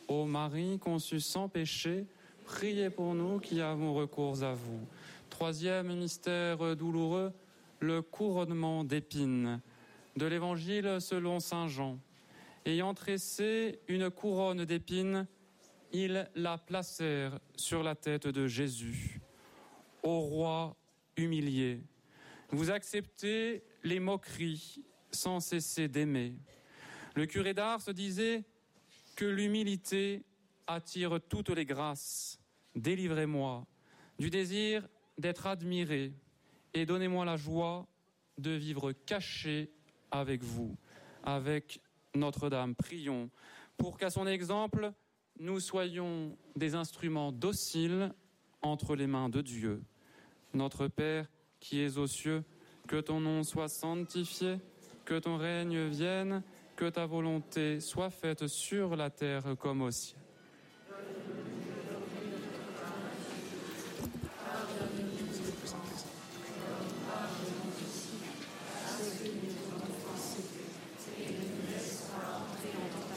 Ô Marie conçue sans péché, priez pour nous qui avons recours à vous. Troisième mystère douloureux, le couronnement d'épines. De l'Évangile selon saint Jean. Ayant tressé une couronne d'épines, ils la placèrent sur la tête de Jésus. Ô roi humilié, vous acceptez les moqueries sans cesser d'aimer. Le curé d'Ars se disait que l'humilité attire toutes les grâces. Délivrez-moi du désir d'être admiré et donnez-moi la joie de vivre caché avec vous, avec Notre-Dame. Prions pour qu'à son exemple, nous soyons des instruments dociles entre les mains de Dieu. Notre Père qui es aux cieux, que ton nom soit sanctifié, que ton règne vienne, que ta volonté soit faite sur la terre comme au ciel.